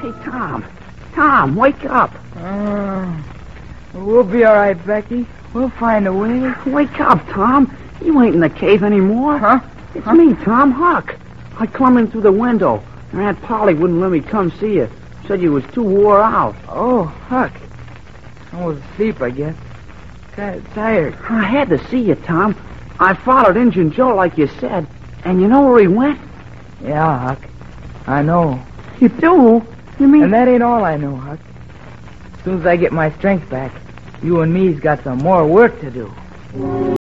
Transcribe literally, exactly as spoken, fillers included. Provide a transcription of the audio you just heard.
Hey, Tom. Tom, wake up. Uh, we'll be all right, Becky. We'll find a way. Wake up, Tom. You ain't in the cave anymore. Huh? It's huh? me, Tom Huck. I come in through the window, and Aunt Polly wouldn't let me come see you. Said you was too wore out. Oh, Huck. I was asleep, I guess. Kind of tired. I had to see you, Tom. I followed Injun Joe like you said, and you know where he went? Yeah, Huck. I know. You do? You mean... And that ain't all I know, Huck. As soon as I get my strength back, you and me's got some more work to do.